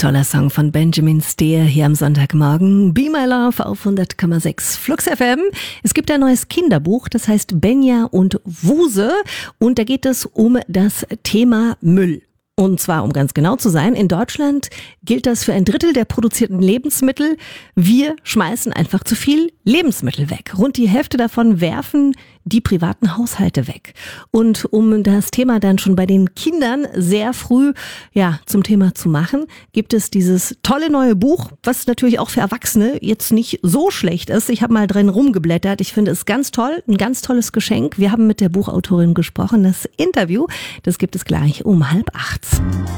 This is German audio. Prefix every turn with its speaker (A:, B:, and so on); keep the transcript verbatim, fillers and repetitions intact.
A: Toller Song von Benjamin Steer hier am Sonntagmorgen. Be My Love auf hundert Komma sechs Flux F M. Es gibt ein neues Kinderbuch, das heißt Benja und Wuse. Und da geht es um das Thema Müll. Und zwar, um ganz genau zu sein, in Deutschland gilt das für ein Drittel der produzierten Lebensmittel. Wir schmeißen einfach zu viel Lebensmittel weg. Rund die Hälfte davon werfen die privaten Haushalte weg. Und um das Thema dann schon bei den Kindern sehr früh ja zum Thema zu machen, gibt es dieses tolle neue Buch, was natürlich auch für Erwachsene jetzt nicht so schlecht ist. Ich habe mal drin rumgeblättert. Ich finde es ganz toll, ein ganz tolles Geschenk. Wir haben mit der Buchautorin gesprochen. Das Interview, das gibt es gleich um halb acht.